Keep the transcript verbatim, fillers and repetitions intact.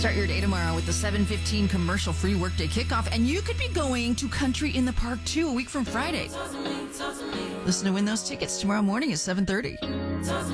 Start your day tomorrow with the seven fifteen commercial-free workday kickoff, and you could be going to Country in the Park, too, a week from Friday. Listen to win those tickets tomorrow morning at seven thirty.